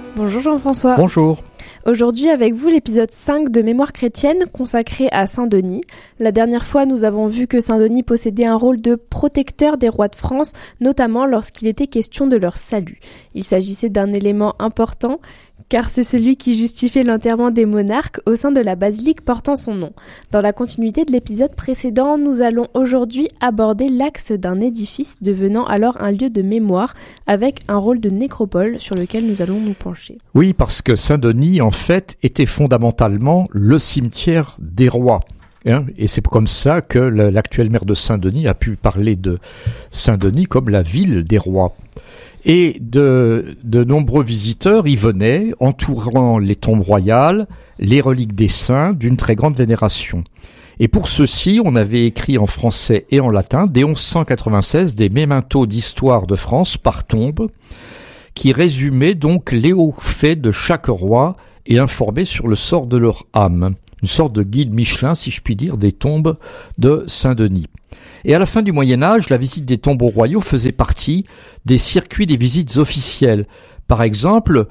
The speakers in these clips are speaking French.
Bonjour Jean-François. Bonjour. Aujourd'hui avec vous l'épisode 5 de Mémoire chrétienne consacré à Saint-Denis. La dernière fois nous avons vu que Saint-Denis possédait un rôle de protecteur des rois de France, notamment lorsqu'il était question de leur salut. Il s'agissait d'un élément important car c'est celui qui justifiait l'enterrement des monarques au sein de la basilique portant son nom. Dans la continuité de l'épisode précédent, nous allons aujourd'hui aborder l'axe d'un édifice devenant alors un lieu de mémoire avec un rôle de nécropole sur lequel nous allons nous pencher. Oui, parce que Saint-Denis, en fait, était fondamentalement le cimetière des rois. Et c'est comme ça que l'actuel maire de Saint-Denis a pu parler de Saint-Denis comme la ville des rois. Et de nombreux visiteurs y venaient, entourant les tombes royales, les reliques des saints, d'une très grande vénération. Et pour ceci, on avait écrit en français et en latin, dès 1196, des mémentos d'histoire de France par tombe, qui résumaient donc les hauts faits de chaque roi et informaient sur le sort de leur âme. Une sorte de guide Michelin, si je puis dire, des tombes de Saint-Denis. Et à la fin du Moyen-Âge, la visite des tombeaux royaux faisait partie des circuits des visites officielles. Par exemple,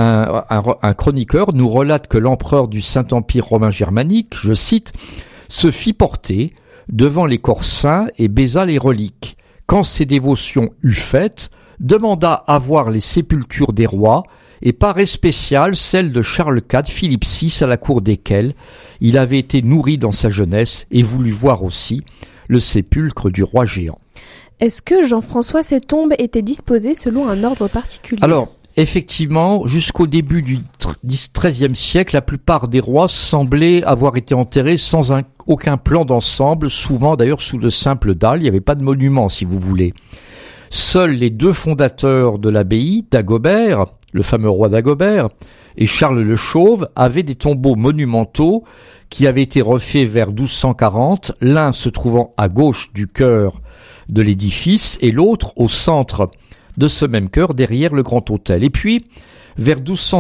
un chroniqueur nous relate que l'empereur du Saint-Empire romain germanique, je cite, se fit porter devant les corps saints et baisa les reliques. Quand ses dévotions eut faites, demanda à voir les sépultures des rois, et par spécial celle de Charles IV, Philippe VI, à la cour desquels il avait été nourri dans sa jeunesse et voulu voir aussi le sépulcre du roi géant. Est-ce que, Jean-François, ces tombes étaient disposées selon un ordre particulier ? Alors, effectivement, jusqu'au début du XIIIe siècle, la plupart des rois semblaient avoir été enterrés sans aucun plan d'ensemble, souvent d'ailleurs sous de simples dalles, il n'y avait pas de monument si vous voulez. Seuls les deux fondateurs de l'abbaye, Dagobert, le fameux roi Dagobert, et Charles le Chauve, avaient des tombeaux monumentaux qui avaient été refaits vers 1240, l'un se trouvant à gauche du chœur de l'édifice et l'autre au centre de ce même chœur derrière le grand autel. Et puis, vers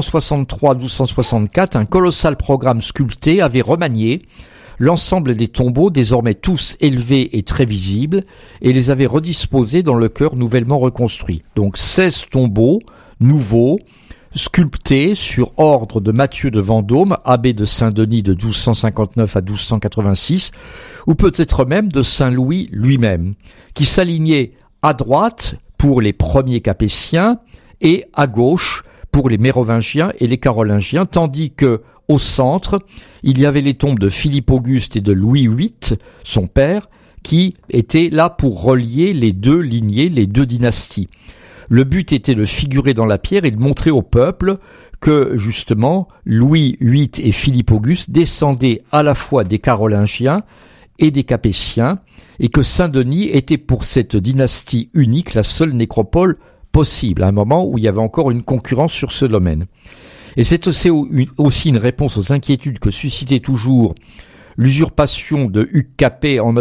1263-1264, un colossal programme sculpté avait remanié l'ensemble des tombeaux, désormais tous élevés et très visibles, et les avait redisposés dans le chœur nouvellement reconstruit. Donc 16 tombeaux nouveaux, sculptés sur ordre de Mathieu de Vendôme, abbé de Saint-Denis de 1259 à 1286, ou peut-être même de Saint-Louis lui-même, qui s'alignaient à droite pour les premiers capétiens et à gauche pour les mérovingiens et les carolingiens, tandis que au centre, il y avait les tombes de Philippe Auguste et de Louis VIII, son père, qui étaient là pour relier les deux lignées, les deux dynasties. Le but était de figurer dans la pierre et de montrer au peuple que, justement, Louis VIII et Philippe Auguste descendaient à la fois des Carolingiens et des Capétiens, et que Saint-Denis était pour cette dynastie unique la seule nécropole possible, à un moment où il y avait encore une concurrence sur ce domaine. Et c'est aussi une réponse aux inquiétudes que suscitait toujours l'usurpation de Hugues Capet en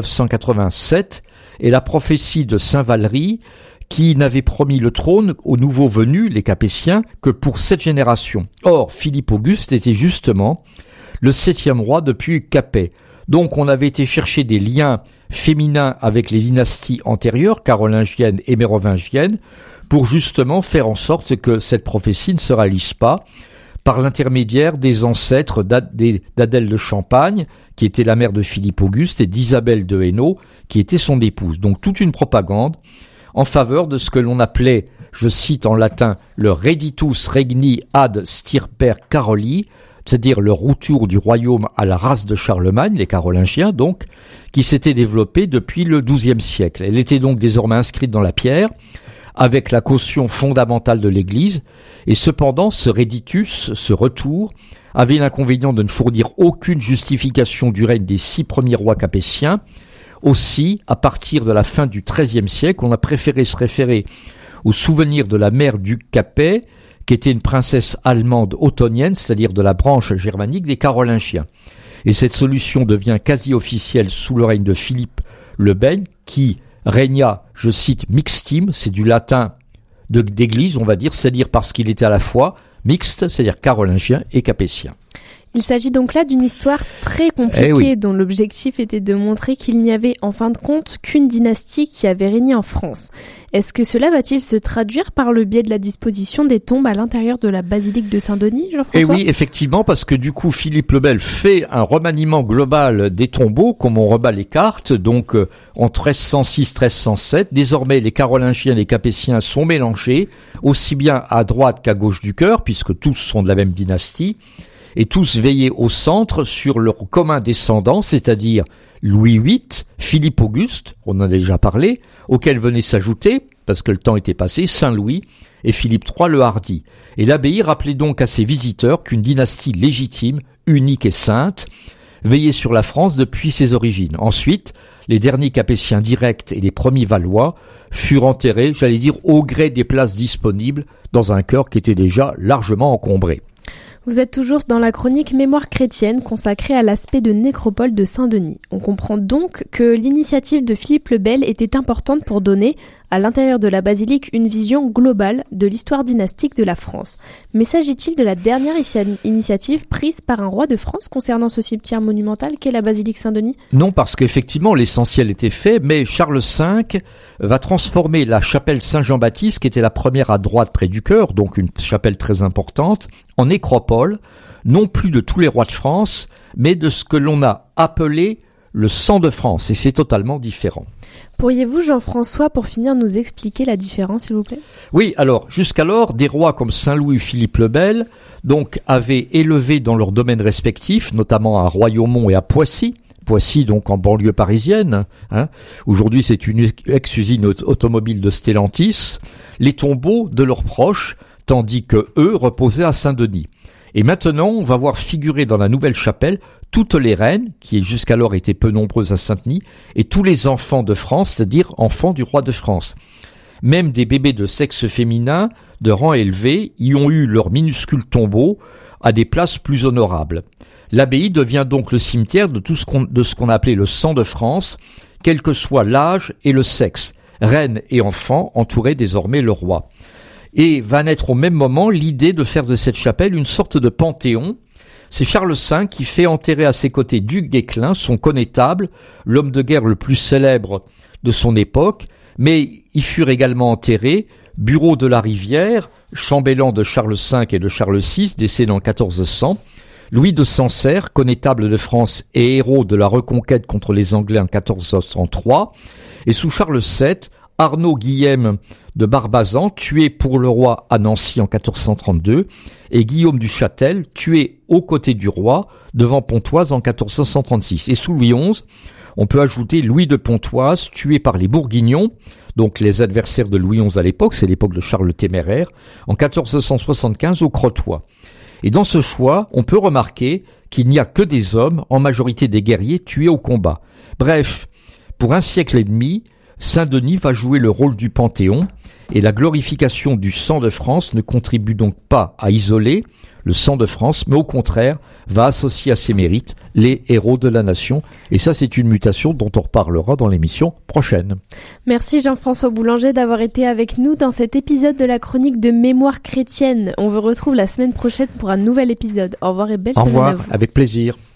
987 et la prophétie de Saint Valery, qui n'avait promis le trône aux nouveaux venus, les Capétiens, que pour 7 générations. Or, Philippe Auguste était justement le 7e roi depuis Hugues Capet. Donc on avait été chercher des liens féminins avec les dynasties antérieures, carolingiennes et mérovingiennes, pour justement faire en sorte que cette prophétie ne se réalise pas, par l'intermédiaire des ancêtres d'Adèle de Champagne, qui était la mère de Philippe Auguste, et d'Isabelle de Hainaut, qui était son épouse. Donc toute une propagande en faveur de ce que l'on appelait, je cite en latin, le Reditus Regni ad Stirper Caroli, c'est-à-dire le retour du royaume à la race de Charlemagne, les Carolingiens donc, qui s'était développé depuis le XIIe siècle. Elle était donc désormais inscrite dans la pierre, avec la caution fondamentale de l'Église, et cependant ce Reditus, ce retour, avait l'inconvénient de ne fournir aucune justification du règne des 6 premiers rois capétiens. Aussi, à partir de la fin du XIIIe siècle, on a préféré se référer au souvenir de la mère du Capet, qui était une princesse allemande ottonienne, c'est-à-dire de la branche germanique des Carolingiens. Et cette solution devient quasi officielle sous le règne de Philippe le Bègue, qui régna, je cite, mixtime, c'est du latin d'église, on va dire, c'est-à-dire parce qu'il était à la fois mixte, c'est-à-dire carolingien et capétien. Il s'agit donc là d'une histoire très compliquée dont l'objectif était de montrer qu'il n'y avait en fin de compte qu'une dynastie qui avait régné en France. Est-ce que cela va-t-il se traduire par le biais de la disposition des tombes à l'intérieur de la basilique de Saint-Denis, Jean-François ? Eh oui, effectivement, parce que du coup, Philippe le Bel fait un remaniement global des tombeaux, comme on rebat les cartes, donc en 1306-1307. Désormais, les Carolingiens et les Capétiens sont mélangés, aussi bien à droite qu'à gauche du chœur, puisque tous sont de la même dynastie, et tous veillés au centre sur leur commun descendant, c'est-à-dire Louis VIII, Philippe Auguste, on en a déjà parlé, auquel venait s'ajouter, parce que le temps était passé, Saint-Louis et Philippe III le Hardi. Et l'abbaye rappelait donc à ses visiteurs qu'une dynastie légitime, unique et sainte, veillait sur la France depuis ses origines. Ensuite, les derniers Capétiens directs et les premiers Valois furent enterrés, j'allais dire, au gré des places disponibles dans un chœur qui était déjà largement encombré. Vous êtes toujours dans la chronique Mémoire chrétienne consacrée à l'aspect de nécropole de Saint-Denis. On comprend donc que l'initiative de Philippe le Bel était importante pour donner, à l'intérieur de la basilique, une vision globale de l'histoire dynastique de la France. Mais s'agit-il de la dernière initiative prise par un roi de France concernant ce cimetière monumental qu'est la basilique Saint-Denis ? Non, parce qu'effectivement l'essentiel était fait, mais Charles V va transformer la chapelle Saint-Jean-Baptiste, qui était la première à droite près du chœur, donc une chapelle très importante, en nécropole, non plus de tous les rois de France, mais de ce que l'on a appelé le sang de France, et c'est totalement différent. Pourriez-vous, Jean-François, pour finir, nous expliquer la différence, s'il vous plaît ? Oui, alors, jusqu'alors, des rois comme Saint-Louis ou Philippe le Bel, donc, avaient élevé dans leurs domaines respectifs, notamment à Royaumont et à Poissy, donc en banlieue parisienne, aujourd'hui c'est une ex-usine automobile de Stellantis, les tombeaux de leurs proches, tandis que eux reposaient à Saint-Denis. Et maintenant, on va voir figurer dans la nouvelle chapelle toutes les reines, qui jusqu'alors étaient peu nombreuses à Saint-Denis, et tous les enfants de France, c'est-à-dire enfants du roi de France. Même des bébés de sexe féminin, de rang élevé, y ont eu leurs minuscules tombeaux à des places plus honorables. L'abbaye devient donc le cimetière de ce qu'on appelait le sang de France, quel que soit l'âge et le sexe. Reines et enfants entouraient désormais le roi. Et va naître au même moment l'idée de faire de cette chapelle une sorte de panthéon. C'est Charles V qui fait enterrer à ses côtés Duc Guesclin, son connétable, l'homme de guerre le plus célèbre de son époque, mais y furent également enterrés Bureau de la Rivière, chambellan de Charles V et de Charles VI, décédé en 1400, Louis de Sancerre, connétable de France et héros de la reconquête contre les Anglais en 1403, et sous Charles VII, Arnaud Guillem de Barbazan, tué pour le roi à Nancy en 1432, et Guillaume du Châtel, tué aux côtés du roi devant Pontoise en 1436. Et sous Louis XI, on peut ajouter Louis de Pontoise, tué par les Bourguignons, donc les adversaires de Louis XI à l'époque, c'est l'époque de Charles le Téméraire, en 1475 au Crotoy. Et dans ce choix, on peut remarquer qu'il n'y a que des hommes, en majorité des guerriers, tués au combat. Bref, pour un siècle et demi, Saint-Denis va jouer le rôle du Panthéon, et la glorification du sang de France ne contribue donc pas à isoler le sang de France, mais au contraire va associer à ses mérites les héros de la nation. Et ça, c'est une mutation dont on reparlera dans l'émission prochaine. Merci Jean-François Boulanger d'avoir été avec nous dans cet épisode de la chronique de Mémoire chrétienne. On vous retrouve la semaine prochaine pour un nouvel épisode. Au revoir et belle semaine à vous. Au revoir, avec plaisir.